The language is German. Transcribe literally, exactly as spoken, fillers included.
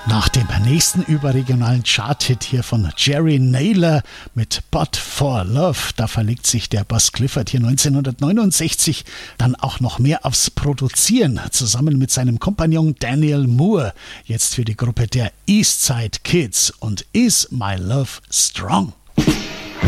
Nach dem nächsten überregionalen Chart-Hit hier von Jerry Naylor mit But for Love, da verlegt sich der Buzz Clifford hier neunzehnhundertneunundsechzig dann auch noch mehr aufs Produzieren, zusammen mit seinem Kompagnon Daniel Moore, jetzt für die Gruppe der Eastside Kids und Is My Love Strong?